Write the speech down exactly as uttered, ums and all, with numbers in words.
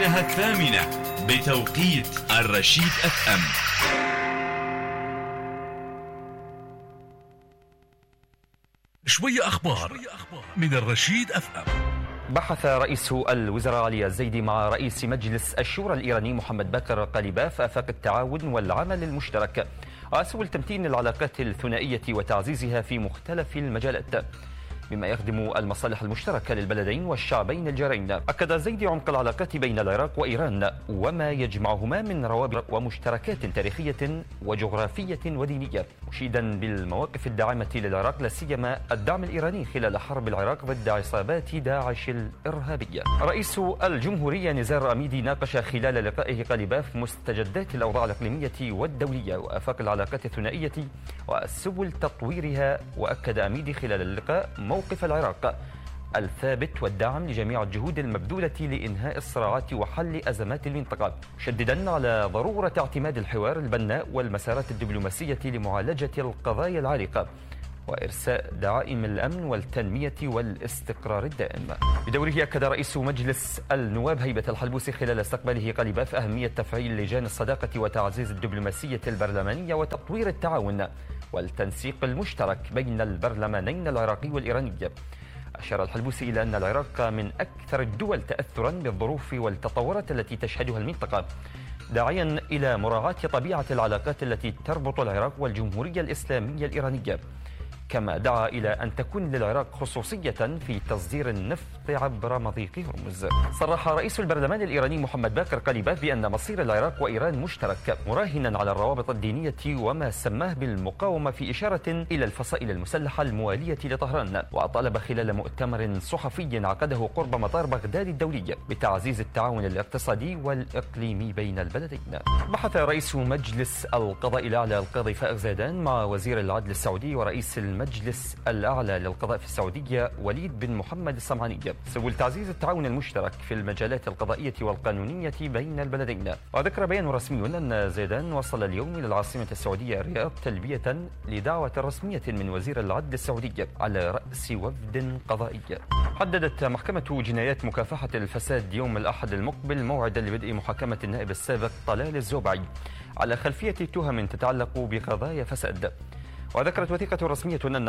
إنها الثامنة بتوقيت الرشيد اف ام. شوية أخبار من الرشيد اف ام. بحث رئيس الوزراء علي الزيدي مع رئيس مجلس الشورى الإيراني محمد باقر قليباف آفاق التعاون والعمل المشترك على سبل تمتين العلاقات الثنائية وتعزيزها في مختلف المجالات بما يخدم المصالح المشتركة للبلدين والشعبين الجارين. أكد الزيدي عمق العلاقات بين العراق وإيران وما يجمعهما من روابط ومشتركات تاريخية وجغرافية ودينية، مشيدا بالمواقف الداعمة للعراق لا سيما الدعم الإيراني خلال حرب العراق ضد عصابات داعش الإرهابية. رئيس الجمهورية نزار أميدي ناقش خلال لقائه قليباف مستجدات الأوضاع الإقليمية والدولية وآفاق العلاقات الثنائية وسبل تطويرها. وأكد أميدي خلال اللقاء موقف العراق الثابت والدعم لجميع الجهود المبذولة لإنهاء الصراعات وحل أزمات المنطقة، مشددا على ضرورة اعتماد الحوار البناء والمسارات الدبلوماسية لمعالجة القضايا العالقة وإرساء دعائم الأمن والتنمية والاستقرار الدائم. بدوره أكد رئيس مجلس النواب هيبة الحلبوسي خلال استقباله قليباف أهمية تفعيل لجان الصداقة وتعزيز الدبلوماسية البرلمانية وتطوير التعاون والتنسيق المشترك بين البرلمانين العراقي والإيراني. أشار الحلبوسي إلى أن العراق من أكثر الدول تأثرا بالظروف والتطورات التي تشهدها المنطقة، داعيا إلى مراعاة طبيعة العلاقات التي تربط العراق والجمهورية الإسلامية الإيرانية، كما دعا إلى أن تكون للعراق خصوصية في تصدير النفط عبر مضيق هرمز. صرح رئيس البرلمان الإيراني محمد باقر قليباف بأن مصير العراق وإيران مشترك، مراهنا على الروابط الدينية وما سماه بالمقاومة في إشارة إلى الفصائل المسلحة الموالية لطهران. وطالب خلال مؤتمر صحفي عقده قرب مطار بغداد الدولي بتعزيز التعاون الاقتصادي والإقليمي بين البلدين. بحث رئيس مجلس القضاء الأعلى القاضي فائق زيدان مع وزير العدل السعودي ورئيس المجلس الأعلى للقضاء في السعودية وليد بن محمد الصمعاني سبل تعزيز التعاون المشترك في المجالات القضائية والقانونية بين البلدين. وذكر بيان رسمي أن زيدان وصل اليوم إلى العاصمة السعودية الرياض تلبية لدعوة رسمية من وزير العدل السعودي على رأس وفد قضائي. حددت محكمة جنايات مكافحة الفساد يوم الأحد المقبل موعدا لبدء محاكمة النائب السابق طلال الزوبعي على خلفية تهم تتعلق بقضايا فساد. وذكرت وثيقة رسمية أن